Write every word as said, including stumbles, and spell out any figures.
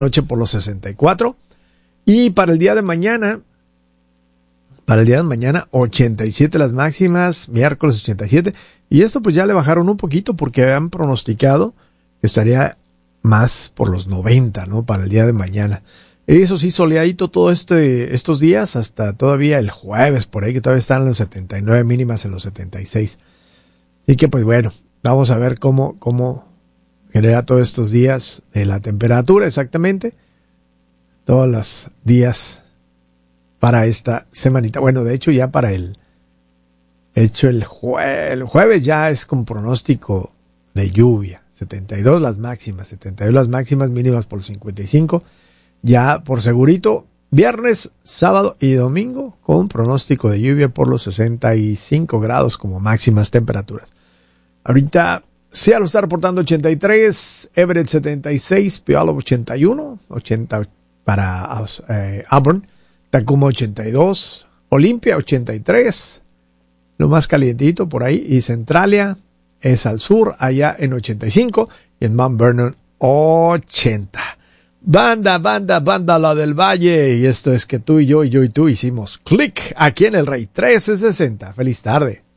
noche por los sesenta y cuatro. Y para el día de mañana, para el día de mañana, ochenta y siete las máximas, miércoles ochenta y siete. Y esto pues ya le bajaron un poquito porque habían pronosticado que estaría más por los noventa, ¿no? Para el día de mañana. Eso sí, soleadito todo este, estos días, hasta todavía el jueves, por ahí que todavía están en los setenta y nueve, mínimas en los setenta y seis. Así que pues bueno, vamos a ver cómo, cómo genera todos estos días de la temperatura exactamente. Todos los días para esta semanita. Bueno, de hecho ya para el, de hecho el, jue, el jueves ya es con pronóstico de lluvia. setenta y dos las máximas, setenta y dos las máximas, mínimas por cincuenta y cinco. Ya por segurito, viernes, sábado y domingo con pronóstico de lluvia por los sesenta y cinco grados como máximas temperaturas. Ahorita Seattle está reportando ochenta y tres, Everett setenta y seis, Puyallup ochenta y uno, ochenta para eh, Auburn, Tacoma ochenta y dos, Olympia ochenta y tres, lo más calientito por ahí, y Centralia es al sur, allá en ochenta y cinco, y en Mount Vernon ochenta. Banda, banda, banda, la del Valle, y esto es que tú y yo y yo y tú hicimos clic aquí en el Rey trece sesenta. Feliz tarde.